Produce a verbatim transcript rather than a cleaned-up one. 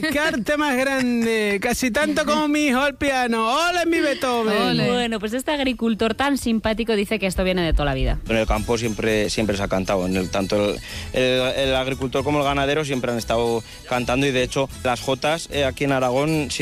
¡Qué arte más grande! Casi tanto como mi hijo al piano. ¡Ole, mi Beethoven! Ole. Bueno, pues este agricultor tan simpático dice que esto viene de toda la vida. En el campo siempre, siempre se ha cantado. En el, tanto el, el, el agricultor como el ganadero siempre han estado cantando y de hecho las jotas eh, aquí en Aragón